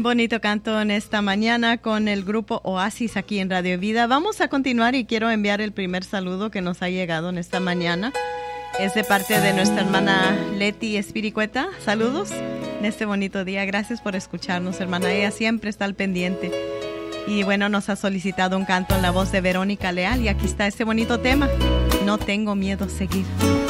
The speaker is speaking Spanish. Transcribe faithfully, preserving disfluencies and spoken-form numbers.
Bonito canto en esta mañana con el grupo Oasis aquí en Radio Vida. Vamos a continuar y quiero enviar el primer saludo que nos ha llegado en esta mañana. Es de parte de nuestra hermana Leti Espiricueta. Saludos en este bonito día. Gracias por escucharnos, hermana. Ella siempre está al pendiente. Y bueno, nos ha solicitado un canto en la voz de Verónica Leal. Y aquí está este bonito tema. No tengo miedo a seguir.